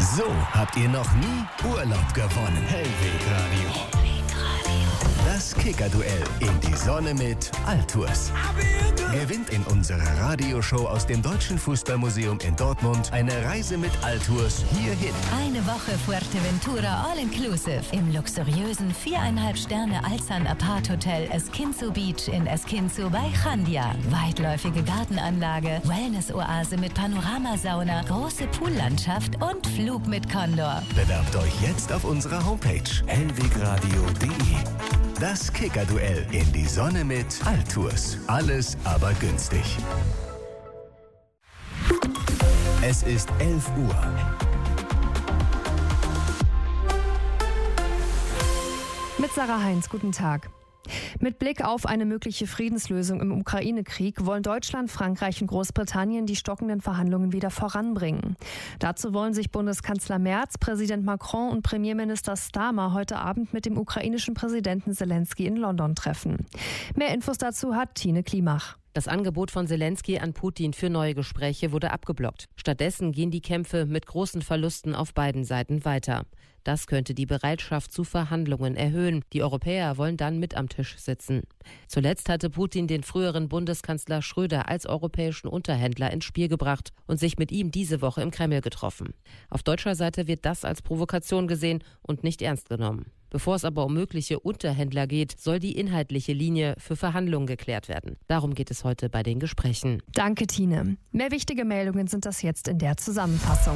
So habt ihr noch nie Urlaub gewonnen. Hellweg Radio. Das Kicker-Duell in die Sonne mit Altours. Gewinnt in unserer Radioshow aus dem Deutschen Fußballmuseum in Dortmund eine Reise mit Altours hierhin. Eine Woche Fuerteventura All-Inclusive im luxuriösen 4,5 Sterne Alzan Apart Hotel Esquinzo Beach in Esquinzo bei Chandia. Weitläufige Gartenanlage, Wellness-Oase mit Panoramasauna, große Poollandschaft und Flug mit Condor. Bewerbt euch jetzt auf unserer Homepage hellwegradio.de. Das Kicker-Duell in die Sonne mit Altours. Alles aber günstig. Es ist 11 Uhr. Mit Sarah Heinz, guten Tag. Mit Blick auf eine mögliche Friedenslösung im Ukraine-Krieg wollen Deutschland, Frankreich und Großbritannien die stockenden Verhandlungen wieder voranbringen. Dazu wollen sich Bundeskanzler Merz, Präsident Macron und Premierminister Starmer heute Abend mit dem ukrainischen Präsidenten Zelensky in London treffen. Mehr Infos dazu hat Tine Klimach. Das Angebot von Zelensky an Putin für neue Gespräche wurde abgeblockt. Stattdessen gehen die Kämpfe mit großen Verlusten auf beiden Seiten weiter. Das könnte die Bereitschaft zu Verhandlungen erhöhen. Die Europäer wollen dann mit am Tisch sitzen. Zuletzt hatte Putin den früheren Bundeskanzler Schröder als europäischen Unterhändler ins Spiel gebracht und sich mit ihm diese Woche im Kreml getroffen. Auf deutscher Seite wird das als Provokation gesehen und nicht ernst genommen. Bevor es aber um mögliche Unterhändler geht, soll die inhaltliche Linie für Verhandlungen geklärt werden. Darum geht es heute bei den Gesprächen. Danke, Tine. Mehr wichtige Meldungen sind das jetzt in der Zusammenfassung.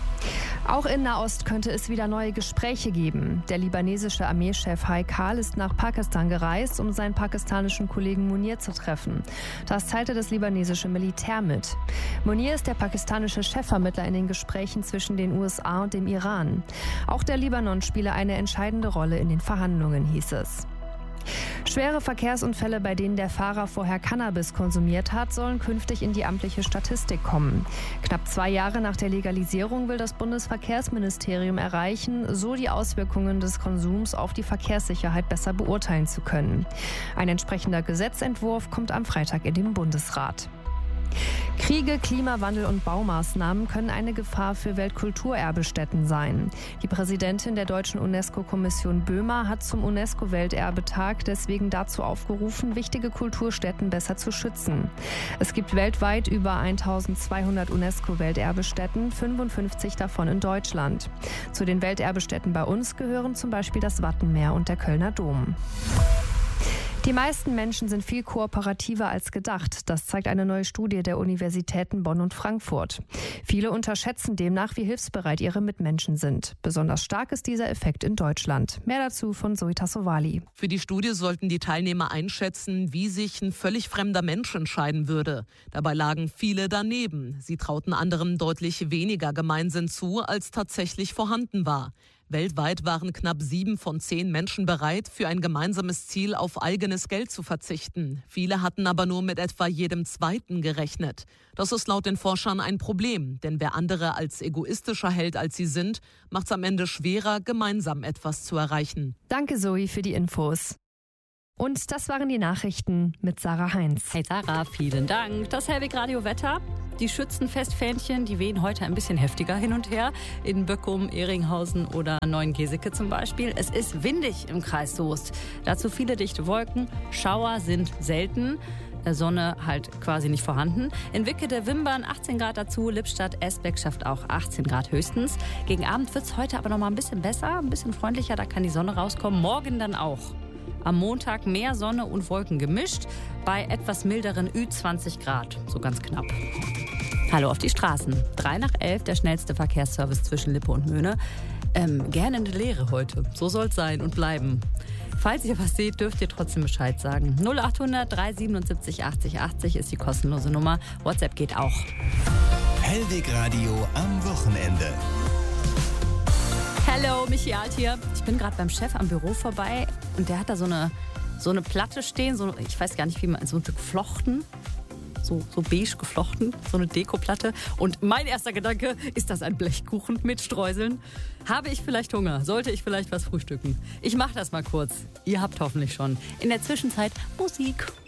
Auch in Nahost könnte es wieder neue Gespräche geben. Der libanesische Armeechef Haikal ist nach Pakistan gereist, um seinen pakistanischen Kollegen Munir zu treffen. Das teilte das libanesische Militär mit. Munir ist der pakistanische Chefvermittler in den Gesprächen zwischen den USA und dem Iran. Auch der Libanon spiele eine entscheidende Rolle in den Verhandlungen, hieß es. Schwere Verkehrsunfälle, bei denen der Fahrer vorher Cannabis konsumiert hat, sollen künftig in die amtliche Statistik kommen. Knapp 2 Jahre nach der Legalisierung will das Bundesverkehrsministerium erreichen, so die Auswirkungen des Konsums auf die Verkehrssicherheit besser beurteilen zu können. Ein entsprechender Gesetzentwurf kommt am Freitag in den Bundesrat. Kriege, Klimawandel und Baumaßnahmen können eine Gefahr für Weltkulturerbestätten sein. Die Präsidentin der deutschen UNESCO-Kommission Böhmer hat zum UNESCO-Welterbetag deswegen dazu aufgerufen, wichtige Kulturstätten besser zu schützen. Es gibt weltweit über 1200 UNESCO-Welterbestätten, 55 davon in Deutschland. Zu den Welterbestätten bei uns gehören zum Beispiel das Wattenmeer und der Kölner Dom. Die meisten Menschen sind viel kooperativer als gedacht. Das zeigt eine neue Studie der Universitäten Bonn und Frankfurt. Viele unterschätzen demnach, wie hilfsbereit ihre Mitmenschen sind. Besonders stark ist dieser Effekt in Deutschland. Mehr dazu von Zoe Tassovali. Für die Studie sollten die Teilnehmer einschätzen, wie sich ein völlig fremder Mensch entscheiden würde. Dabei lagen viele daneben. Sie trauten anderen deutlich weniger Gemeinsinn zu, als tatsächlich vorhanden war. Weltweit waren knapp 7 von 10 Menschen bereit, für ein gemeinsames Ziel auf eigenes Geld zu verzichten. Viele hatten aber nur mit etwa jedem Zweiten gerechnet. Das ist laut den Forschern ein Problem, denn wer andere als egoistischer hält, als sie sind, macht es am Ende schwerer, gemeinsam etwas zu erreichen. Danke, Zoe, für die Infos. Und das waren die Nachrichten mit Sarah Heinz. Hey Sarah, vielen Dank. Das Hellweg Radio Wetter. Die Schützenfestfähnchen, die wehen heute ein bisschen heftiger hin und her. In Böckum, Ehringhausen oder Neuengeseke zum Beispiel. Es ist windig im Kreis Soest. Dazu viele dichte Wolken. Schauer sind selten. Sonne halt quasi nicht vorhanden. In Wickede, Wimbern 18 Grad dazu. Lippstadt, Esbeck schafft auch 18 Grad höchstens. Gegen Abend wird es heute aber noch mal ein bisschen besser, ein bisschen freundlicher. Da kann die Sonne rauskommen. Morgen dann auch. Am Montag mehr Sonne und Wolken gemischt, bei etwas milderen Ü20 Grad, so ganz knapp. Hallo auf die Straßen. 3 nach 11, der schnellste Verkehrsservice zwischen Lippe und Möhne. Gerne in der Leere heute, so soll es sein und bleiben. Falls ihr was seht, dürft ihr trotzdem Bescheid sagen. 0800 377 80 80 ist die kostenlose Nummer. WhatsApp geht auch. Hellweg Radio am Wochenende. Hallo, Michi Alt hier. Ich bin gerade beim Chef am Büro vorbei und der hat da so eine Platte stehen, ich weiß gar nicht, wie man, so geflochten, so beige geflochten, so eine Dekoplatte. Und mein erster Gedanke, ist das ein Blechkuchen mit Streuseln? Habe ich vielleicht Hunger? Sollte ich vielleicht was frühstücken? Ich mache das mal kurz. Ihr habt hoffentlich schon. In der Zwischenzeit Musik.